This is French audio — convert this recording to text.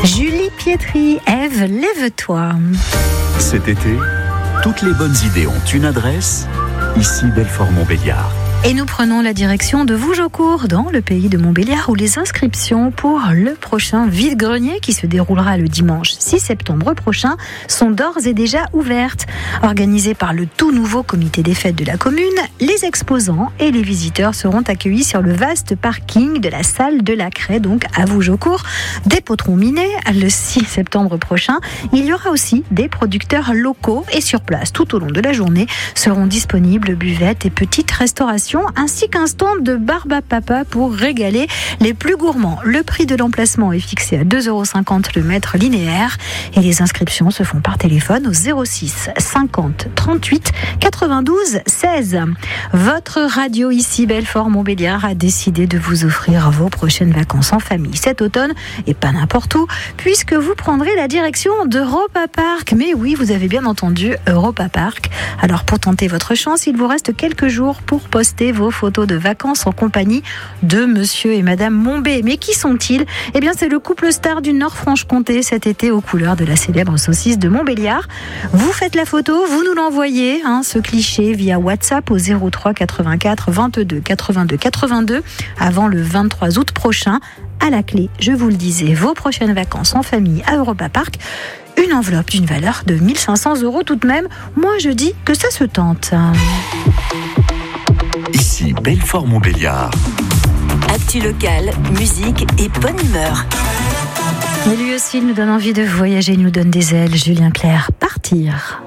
Julie Pietri, Ève, lève-toi. Cet été, toutes les bonnes idées ont une adresse, ici Belfort-Montbéliard. Et nous prenons la direction de Vougeaucourt, dans le pays de Montbéliard, où les inscriptions pour le prochain vide-grenier, qui se déroulera le dimanche 6 septembre prochain, sont d'ores et déjà ouvertes. Organisées par le tout nouveau comité des fêtes de la commune, les exposants et les visiteurs seront accueillis sur le vaste parking de la salle de la Craie, donc à Vougeaucourt. Des potrons minés le 6 septembre prochain. Il y aura aussi des producteurs locaux et sur place, tout au long de la journée, seront disponibles buvettes et petites restaurations, ainsi qu'un stand de barbe à papa pour régaler les plus gourmands. Le prix de l'emplacement est fixé à 2,50 € le mètre linéaire et les inscriptions se font par téléphone au 06 50 38 92 16. Votre radio ici Belfort-Montbéliard a décidé de vous offrir vos prochaines vacances en famille cet automne, et pas n'importe où, puisque vous prendrez la direction d'Europa Park. Mais oui, vous avez bien entendu, Europa Park. Alors pour tenter votre chance, il vous reste quelques jours pour poster vos photos de vacances en compagnie de monsieur et madame Mombé. Mais qui sont-ils ? Eh bien, c'est le couple star du Nord-Franche-Comté cet été aux couleurs de la célèbre saucisse de Montbéliard. Vous faites la photo, vous nous l'envoyez, ce cliché via WhatsApp au 03 84 22 82 82 avant le 23 août prochain. À la clé, je vous le disais, vos prochaines vacances en famille à Europa Park. Une enveloppe d'une valeur de 1 500 € tout de même. Moi, je dis que ça se tente. Ici Belfort-Montbéliard. Actu locale, musique et bonne humeur. Et lui aussi, il nous donne envie de voyager, il nous donne des ailes. Julien Clerc, Partir.